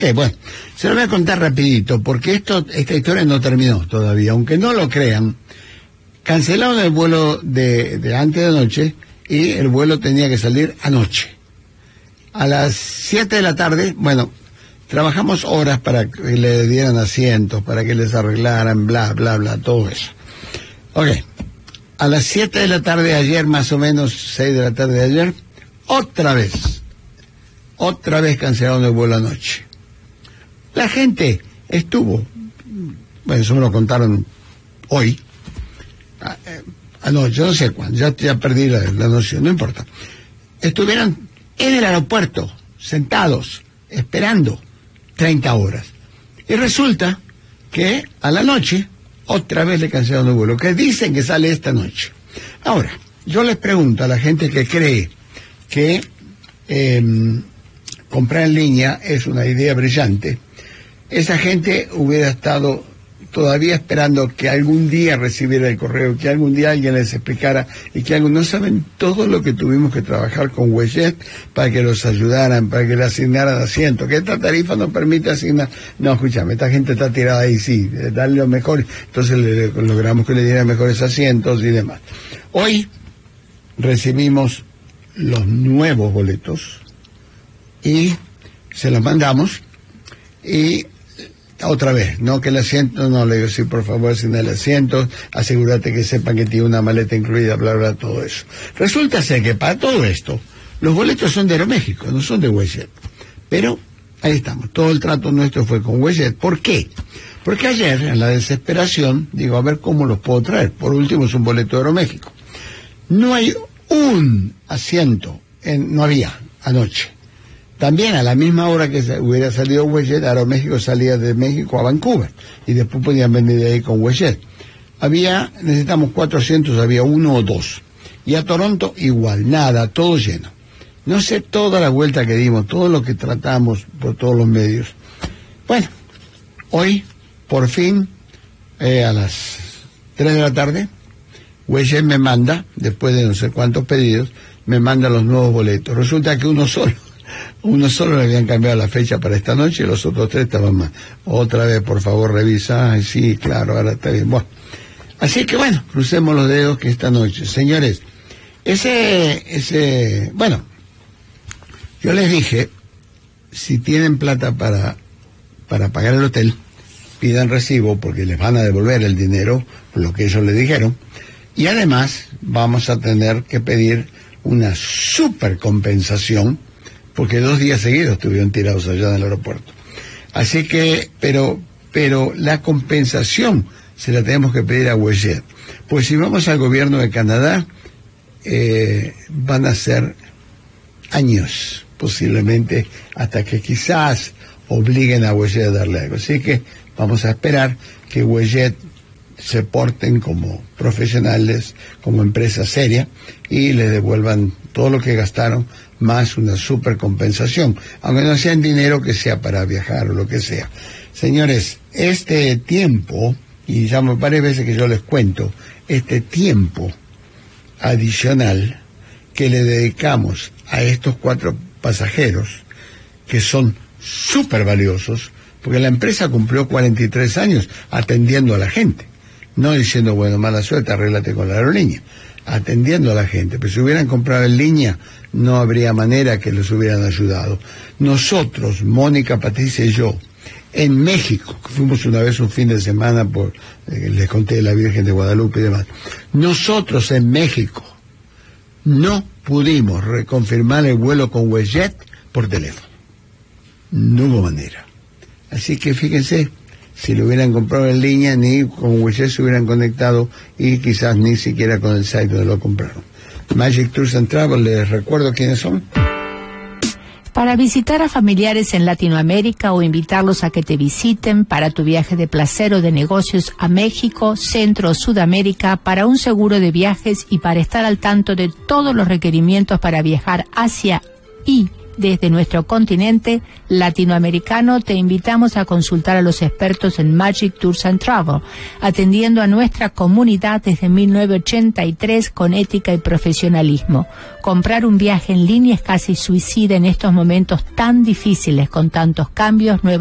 Bueno, se lo voy a contar rapidito, porque esta historia no terminó todavía. Aunque no lo crean, cancelaron el vuelo de antes de anoche y el vuelo tenía que salir anoche. A las 7 de la tarde, bueno, trabajamos horas para que le dieran asientos, para que les arreglaran, bla, bla, bla, todo eso. Ok, a las 7 de la tarde de ayer, más o menos 6 de la tarde de ayer, otra vez cancelaron el vuelo anoche. La gente estuvo, bueno, eso me lo contaron hoy, anoche, no sé cuándo, ya perdí la noción, no importa. Estuvieron en el aeropuerto, sentados, esperando 30 horas. Y resulta que a la noche, otra vez le cancelaron el vuelo, que dicen que sale esta noche. Ahora, yo les pregunto a la gente que cree que comprar en línea es una idea brillante, esa gente hubiera estado todavía esperando que algún día recibiera el correo, que algún día alguien les explicara, y que no saben todo lo que tuvimos que trabajar con WestJet para que los ayudaran, para que le asignaran asientos, que esta tarifa no permite asignar. No, escúchame, esta gente está tirada ahí, sí, darle lo mejor, entonces logramos que le dieran mejores asientos y demás. Hoy recibimos los nuevos boletos y se los mandamos, y otra vez, no que el asiento, no le digo, sí, por favor, sin el asiento, asegúrate que sepan que tiene una maleta incluida, bla, bla, todo eso. Resulta ser que para todo esto, los boletos son de Aeroméxico, no son de WestJet. Pero ahí estamos, todo el trato nuestro fue con WestJet. ¿Por qué? Porque ayer, en la desesperación, digo, a ver cómo los puedo traer. Por último, es un boleto de Aeroméxico. No hay un asiento, no había anoche. También a la misma hora que hubiera salido WestJet, Aeroméxico salía de México a Vancouver y después podían venir de ahí con WestJet. Necesitamos 400, había 1 o 2. Y a Toronto igual, nada, todo lleno. No sé toda la vuelta que dimos, todo lo que tratamos por todos los medios. Bueno, hoy, por fin, a las 3 de la tarde, WestJet me manda, después de no sé cuántos pedidos, me manda los nuevos boletos. Resulta que uno solo le habían cambiado la fecha para esta noche y los otros 3 estaban más. Otra vez, por favor, revisa. Ay, sí, claro, ahora está bien. Bueno, así que bueno, crucemos los dedos que esta noche. Señores, bueno, yo les dije, si tienen plata para pagar el hotel, pidan recibo porque les van a devolver el dinero, por lo que ellos le dijeron. Y además vamos a tener que pedir una super compensación, porque 2 días seguidos estuvieron tirados allá en el aeropuerto. Así que, pero la compensación se la tenemos que pedir a WestJet. Pues si vamos al gobierno de Canadá, van a ser años, posiblemente, hasta que quizás obliguen a WestJet a darle algo. Así que vamos a esperar que WestJet se porten como profesionales, como empresa seria, y le devuelvan todo lo que gastaron, más una super compensación, aunque no sea en dinero, que sea para viajar o lo que sea. Señores, este tiempo, y ya varias veces que yo les cuento, este tiempo adicional que le dedicamos a estos 4 pasajeros, que son súper valiosos, porque la empresa cumplió 43 años atendiendo a la gente, no diciendo, bueno, mala suerte, arréglate con la aerolínea, atendiendo a la gente. Pero si hubieran comprado en línea, no habría manera que los hubieran ayudado. Nosotros, Mónica, Patricia y yo, en México, que fuimos una vez un fin de semana, les conté de la Virgen de Guadalupe y demás, nosotros en México no pudimos reconfirmar el vuelo con WestJet por teléfono. No hubo manera. Así que fíjense, si lo hubieran comprado en línea, ni con WestJet se hubieran conectado, y quizás ni siquiera con el site donde lo compraron. Magic Tours and Travel, les recuerdo quiénes son. Para visitar a familiares en Latinoamérica o invitarlos a que te visiten para tu viaje de placer o de negocios a México, Centro o Sudamérica, para un seguro de viajes y para estar al tanto de todos los requerimientos para viajar hacia y Desde nuestro continente latinoamericano te invitamos a consultar a los expertos en Magic Tours and Travel, atendiendo a nuestra comunidad desde 1983 con ética y profesionalismo. Comprar un viaje en línea es casi suicida en estos momentos tan difíciles con tantos cambios, nuevas